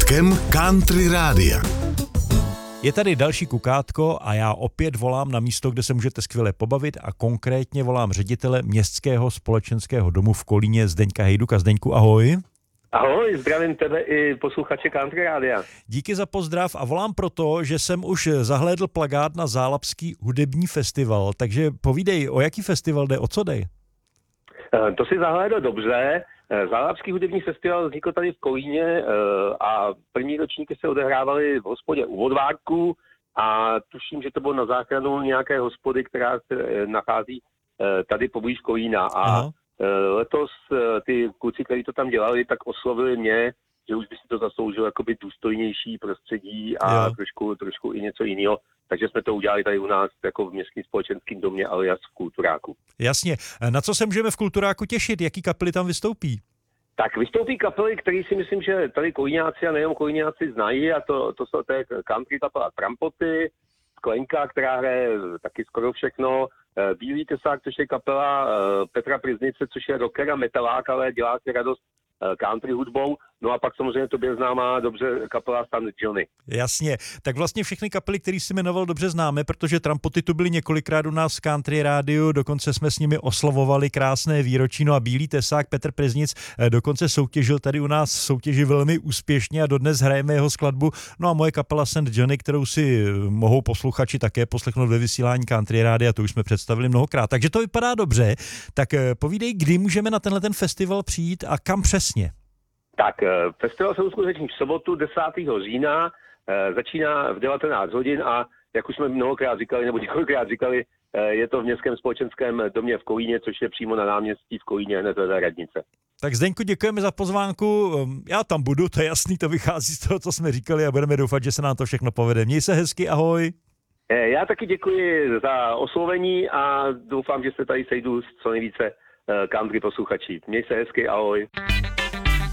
Kukáčkem Country Rádia. Je tady další Kukátko a já opět volám na místo, kde se můžete skvěle pobavit a konkrétně volám ředitele Městského společenského domu v Kolíně Zdeňka Hejduka. Zdeňku, ahoj. Ahoj, zdravím tebe i posluchače Country Rádia. Díky za pozdrav a volám proto, že jsem už zahlédl plakát na Zálapský hudební festival, takže povídej, o jaký festival jde, o co dej? To si zahlédl dobře. Zálapský hudební festival vznikl tady v Kolíně a první ročníky se odehrávaly v hospodě u Vodvárku a tuším, že to bylo na záchranu nějaké hospody, která se nachází tady poblíž Kolína. A letos ty kluci, kteří to tam dělali, tak oslovili mě, že už by si to zasloužilo jakoby důstojnější prostředí a trošku i něco jiného. Takže jsme to udělali tady u nás jako v Městském společenském domě alias v Kulturáku. Jasně. Na co se můžeme v Kulturáku těšit? Jaký kapely tam vystoupí? Tak vystoupí kapely, které si myslím, že tady Kolíňáci a nejenom Kolíňáci znají, a to je country kapela Trampoty, Sklenka, která hraje taky skoro všechno, Bílý tesák, což je kapela Petra Priznice, což je rocker a metalák, ale dělá si radost country hudbou. No a pak samozřejmě tobě známá dobře kapela St. Johnny. Jasně, tak vlastně všechny kapely, které jsi jmenoval, dobře známe, protože Trampoty tu byly několikrát u nás v Country Rádiu, dokonce jsme s nimi oslavovali krásné výročí, no a Bílý tesák Petr Priznic dokonce soutěžil tady u nás v soutěži velmi úspěšně a dodnes hrajeme jeho skladbu. No a moje kapela St. Johnny, kterou si mohou posluchači také poslechnout ve vysílání Country Rádia, to už jsme představili mnohokrát. Takže to vypadá dobře. Tak povídej, kdy můžeme na tenhle ten festival přijít a kam přesně? Tak, festival se uskuteční v sobotu 10. října, začíná v 19 hodin a jak už jsme mnohokrát říkali, nebo několikrát říkali, je to v Městském společenském domě v Kolíně, což je přímo na náměstí v Kolíně, hned vedle radnice. Tak Zdeňku, děkujeme za pozvánku, já tam budu, to je jasný, to vychází z toho, co jsme říkali a budeme doufat, že se nám to všechno povede. Měj se hezky, ahoj. Já taky děkuji za oslovení a doufám, že se tady sejdu co nejvíce country posluchačí. Měj se hezky, ahoj.